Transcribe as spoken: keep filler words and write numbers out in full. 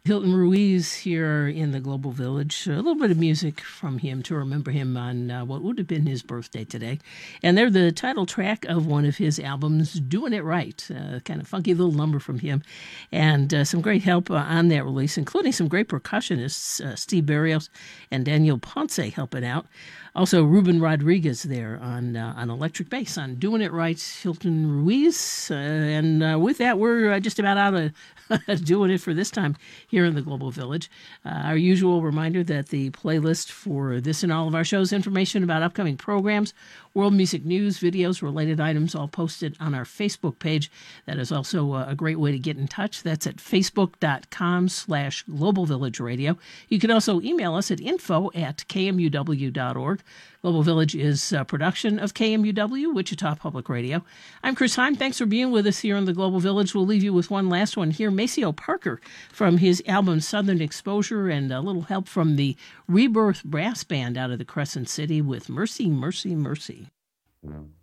Hilton Ruiz here in the Global Village. A little bit of music from him to remember him on uh, what would have been his birthday today. And they're the title track of one of his albums, Doing It Right. Uh, kind of funky little number from him. And uh, some great help uh, on that release, including some great percussionists, uh, Steve Barrios and Daniel Ponce helping out. Also, Ruben Rodriguez there on uh, on electric bass on Doing It Right, Hilton Ruiz. Uh, and uh, with that, we're uh, just about out of doing it for this time here in the Global Village. Uh, our usual reminder that the playlist for this and all of our shows, information about upcoming programs, world music news, videos, related items, all posted on our Facebook page. That is also a great way to get in touch. That's at facebook.com slash Global Village Radio. You can also email us at info at kmuw.org. Global Village is a production of K M U W, Wichita Public Radio. I'm Chris Heim. Thanks for being with us here in the Global Village. We'll leave you with one last one here. Maceo Parker from his album Southern Exposure, and a little help from the Rebirth Brass Band out of the Crescent City with Mercy, Mercy, Mercy.